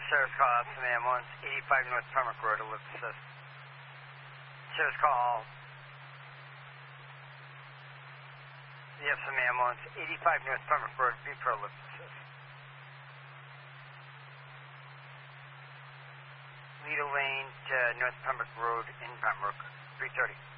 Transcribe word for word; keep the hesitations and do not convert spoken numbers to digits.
Service call out to ambulance, eighty-five North Pembroke Road, a lift assist. Service call. You have some ambulance, eighty-five North Pembroke Road, B for a lift assist. Leader Lane to North Pembroke Road in Pembroke, three thirty.